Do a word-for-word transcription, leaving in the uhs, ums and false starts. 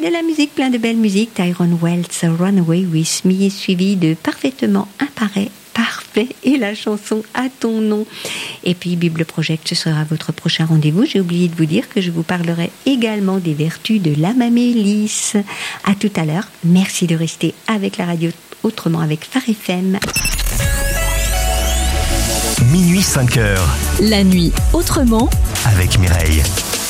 de la musique, plein de belles musiques. Tyrone Wells, Run Away With Me, suivi de Parfaitement Imparfait, Parfait, et la chanson À ton nom. Et puis Bible Project, ce sera votre prochain rendez-vous. J'ai oublié de vous dire que je vous parlerai également des vertus de l'âme amélis. À tout à l'heure. Merci de rester avec la radio autrement avec Phare F M. Minuit cinq heures. La nuit autrement avec Mireille.